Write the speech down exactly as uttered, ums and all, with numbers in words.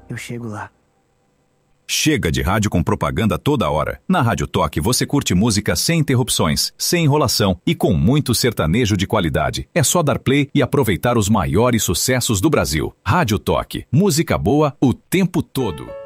Eu chego lá. Chega de rádio com propaganda toda hora. Na Rádio Toque você curte música sem interrupções, sem enrolação e com muito sertanejo de qualidade. É só dar play e aproveitar os maiores sucessos do Brasil. Rádio Toque, música boa o tempo todo.